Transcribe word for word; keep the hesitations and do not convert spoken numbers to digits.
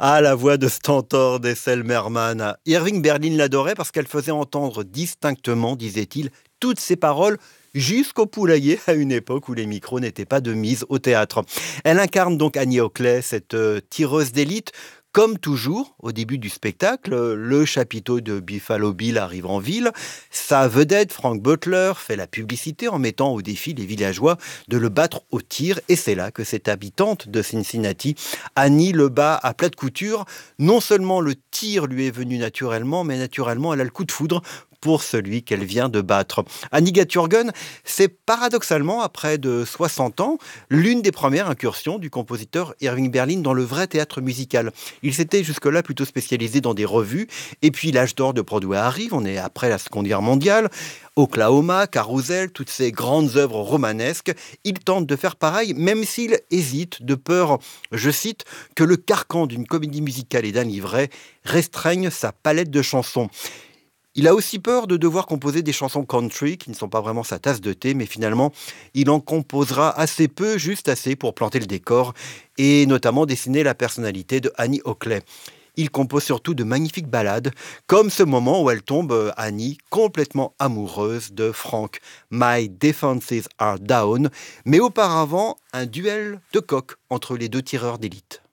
Ah, la voix de Stentor d'Esselmermann. Irving Berlin l'adorait parce qu'elle faisait entendre distinctement, disait-il, toutes ses paroles jusqu'au poulailler à une époque où les micros n'étaient pas de mise au théâtre. Elle incarne donc Annie Oakley, cette euh, tireuse d'élite. Comme toujours, au début du spectacle, le chapiteau de Buffalo Bill arrive en ville. Sa vedette, Frank Butler, fait la publicité en mettant au défi les villageois de le battre au tir. Et c'est là que cette habitante de Cincinnati, Annie, le bat à plat de couture. Non seulement le tir lui est venu naturellement, mais naturellement, elle a le coup de foudre pour celui qu'elle vient de battre. Annie Gaturgen, c'est paradoxalement, à près de soixante ans, l'une des premières incursions du compositeur Irving Berlin dans le vrai théâtre musical. Il s'était jusque-là plutôt spécialisé dans des revues, et puis l'âge d'or de Broadway arrive, on est après la Seconde Guerre mondiale, Oklahoma, Carousel, toutes ces grandes œuvres romanesques. Il tente de faire pareil, même s'il hésite, de peur, je cite, que le carcan d'une comédie musicale et d'un livret restreigne sa palette de chansons. Il a aussi peur de devoir composer des chansons country qui ne sont pas vraiment sa tasse de thé, mais finalement, il en composera assez peu, juste assez pour planter le décor et notamment dessiner la personnalité de Annie Oakley. Il compose surtout de magnifiques ballades, comme ce moment où elle tombe, euh, Annie, complètement amoureuse de Frank. My defenses are down, mais auparavant, un duel de coq entre les deux tireurs d'élite.